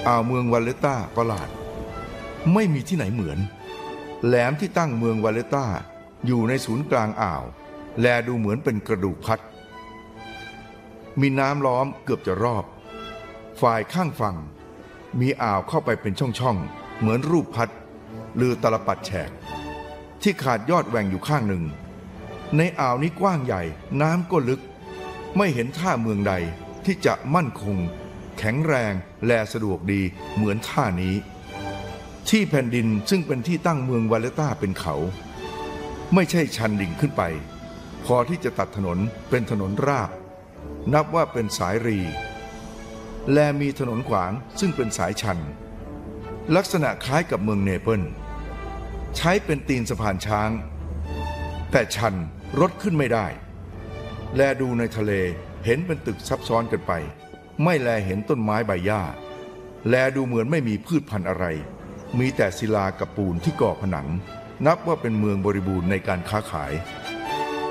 อ่าวเมืองวาเลต้าประหลาดไม่มีที่ไหนเหมือนแหลมที่ตั้งเมืองวาเลต้าอยู่ในศูนย์กลางอ่าวแลดูเหมือนเป็นกระดูกพัดมีน้ำล้อมเกือบจะรอบฝ่ายข้างฝั่งมีอ่าวเข้าไปเป็นช่องๆเหมือนรูปพัดหรือตลปัดแฉกที่ขาดยอดแหว่งอยู่ข้างหนึ่งในอ่าวนี้กว้างใหญ่น้ำก็ลึกไม่เห็นท่าเมืองใดที่จะมั่นคงแข็งแรงและสะดวกดีเหมือนท่านี้ที่แผ่นดินซึ่งเป็นที่ตั้งเมืองวาเลต้าเป็นเขาไม่ใช่ชันดิ่งขึ้นไปพอที่จะตัดถนนเป็นถนนราบนับว่าเป็นสายรีและมีถนนขวางซึ่งเป็นสายชันลักษณะคล้ายกับเมืองเนเปิลใช้เป็นตีนสะพานช้างแต่ชันรถขึ้นไม่ได้แลดูในทะเลเห็นเป็นตึกซับซ้อนกันไปไม่แลเห็นต้นไม้ใบหญ้าแลดูเหมือนไม่มีพืชพันธุ์อะไรมีแต่ศิลากับปูนที่ก่อผนังนับว่าเป็นเมืองบริบูรณ์ในการค้าขาย